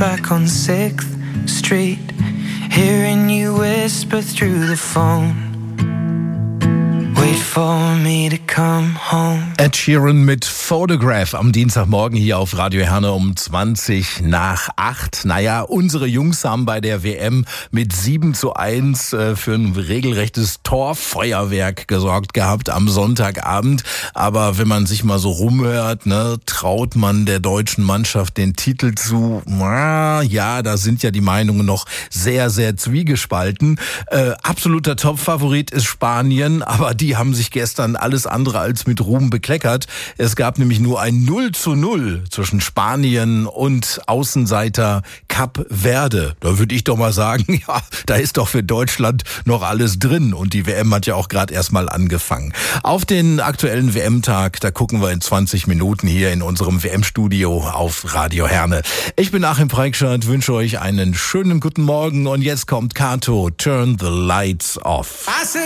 back on 6th Street, hearing you whisper through the phone. Wait for me to come home. Ed Sheeran mit Photograph am Dienstagmorgen hier auf Radio Herne um 7:20. Naja, unsere Jungs haben bei der WM mit 7:1 für ein regelrechtes Torfeuerwerk gesorgt gehabt am Sonntagabend. Aber wenn man sich mal so rumhört, ne, traut man der deutschen Mannschaft den Titel zu? Ja, da sind ja die Meinungen noch sehr, sehr zwiegespalten. Absoluter Topfavorit ist Spanien, aber die haben sich gestern alles andere als mit Ruhm bekleckert. Es gab nämlich nur ein 0:0 zwischen Spanien und Außenseiter Kap Verde. Da würde ich doch mal sagen, ja, da ist doch für Deutschland noch alles drin. Und die WM hat ja auch gerade erst mal angefangen. Auf den aktuellen WM-Tag, da gucken wir in 20 Minuten hier in unserem WM-Studio auf Radio Herne. Ich bin Achim Preikschat, wünsche euch einen schönen guten Morgen. Und jetzt kommt Kato, Turn the Lights Off.